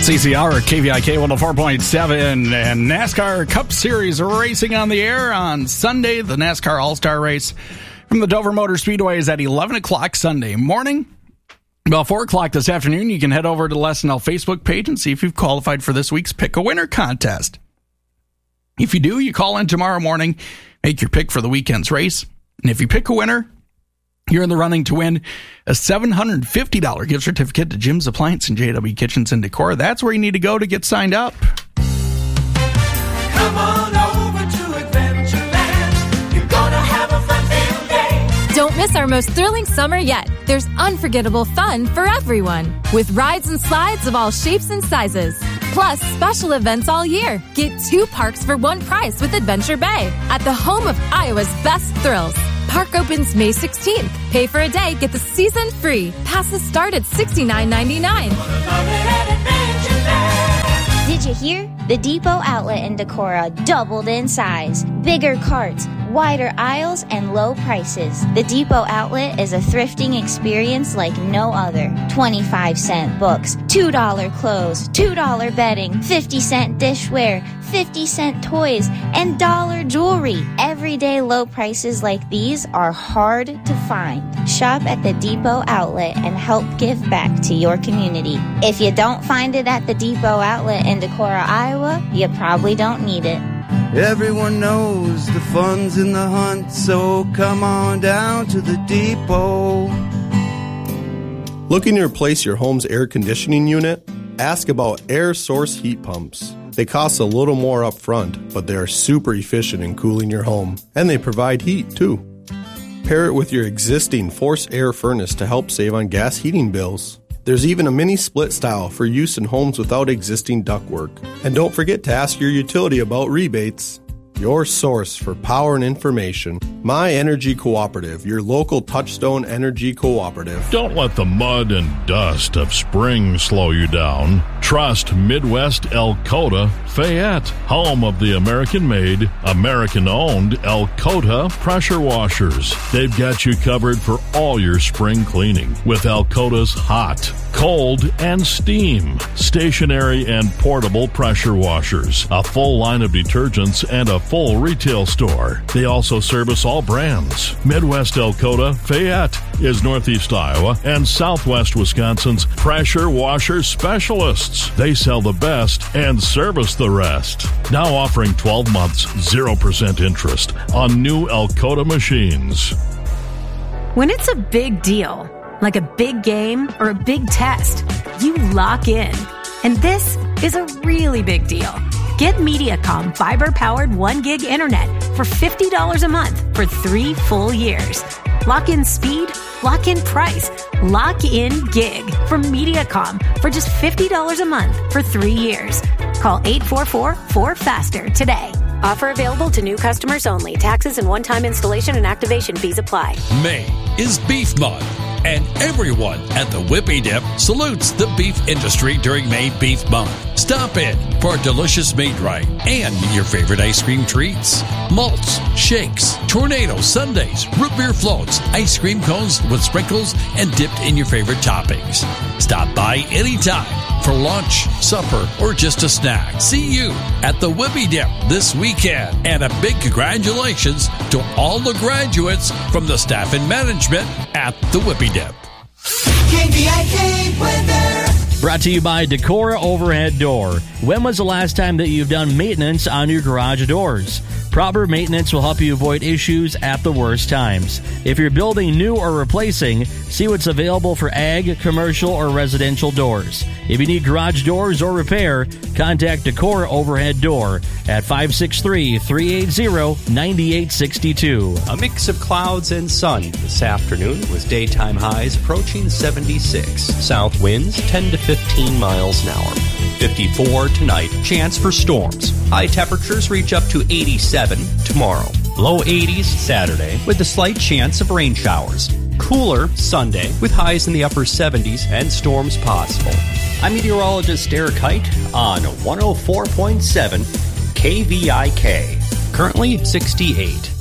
CCR, KVIK 104.7, and NASCAR Cup Series racing on the air on Sunday. The NASCAR All-Star Race from the Dover Motor Speedway is at 11 o'clock Sunday morning. About 4 o'clock this afternoon, you can head over to the LesNL Facebook page and see if you've qualified for this week's Pick a Winner contest. If you do, you call in tomorrow morning, make your pick for the weekend's race, and if you pick a winner, you're in the running to win a $750 gift certificate to Jim's Appliance and JW Kitchens and Decor. That's where you need to go to get signed up. Come on over to Adventureland. You're gonna have a fun-filled day. Don't miss our most thrilling summer yet. There's unforgettable fun for everyone, with rides and slides of all shapes and sizes. Plus, special events all year. Get 2 parks for 1 price with Adventure Bay at the home of Iowa's best thrills. Park opens May 16th. Pay for a day, get the season free. Passes start at $69.99. Did you hear? The Depot Outlet in Decorah doubled in size. Bigger carts, wider aisles, and low prices. The Depot Outlet is a thrifting experience like no other. 25-cent books, $2 clothes, $2 bedding, 50-cent dishware, 50-cent toys, and dollar jewelry. Everyday low prices like these are hard to find. Shop at the Depot Outlet and help give back to your community. If you don't find it at the Depot Outlet in Decorah, Iowa, you probably don't need it. Everyone knows the fun's in the hunt, so come on down to the depot. Looking to replace your home's air conditioning unit? Ask about air source heat pumps. They cost a little more up front, but they are super efficient in cooling your home, and they provide heat too. Pair it with your existing forced air furnace to help save on gas heating bills. There's even a mini split style for use in homes without existing ductwork. And don't forget to ask your utility about rebates. Your source for power and information. My Energy Cooperative, your local Touchstone Energy Cooperative. Don't let the mud and dust of spring slow you down. Trust Midwest Elkota Fayette, home of the American-made, American-owned Elkota pressure washers. They've got you covered for all your spring cleaning with Elkota's hot, cold, and steam, stationary and portable pressure washers, a full line of detergents, and a full retail store. They also service all brands. Midwest Elkota Fayette is Northeast Iowa and Southwest Wisconsin's pressure washer specialists. They sell the best and service the rest. Now offering 12 months, 0% interest on new Elkota machines. When it's a big deal, like a big game or a big test, you lock in. And this is a really big deal. Get Mediacom fiber-powered 1 gig internet for $50 a month for 3 full years. Lock in speed, lock in price, lock in gig from Mediacom for just $50 a month for 3 years. Call 844-4FASTER today. Offer available to new customers only. Taxes and one-time installation and activation fees apply. May is Beef Month, and everyone at the Whippy Dip salutes the beef industry during May Beef Month. Stop in for a delicious made right and your favorite ice cream treats. Malts, shakes, tornado sundaes, root beer floats, ice cream cones with sprinkles, and dipped in your favorite toppings. Stop by anytime for lunch, supper, or just a snack. See you at the Whippy Dip this weekend. And a big congratulations to all the graduates from the staff and management at the Whippy Dip. KVIK weather. Brought to you by Decorah Overhead Door. When was the last time that you've done maintenance on your garage doors? Proper maintenance will help you avoid issues at the worst times. If you're building new or replacing, see what's available for ag, commercial, or residential doors. If you need garage doors or repair, contact Decorah Overhead Door at 563-380-9862. A mix of clouds and sun this afternoon with daytime highs approaching 76. South winds 10 to 15 miles an hour. 54 tonight. Chance for storms. High temperatures reach up to 87 tomorrow. Low 80s Saturday with a slight chance of rain showers. Cooler Sunday with highs in the upper 70s and storms possible. I'm meteorologist Eric Height on 104.7 KVIK. Currently 68.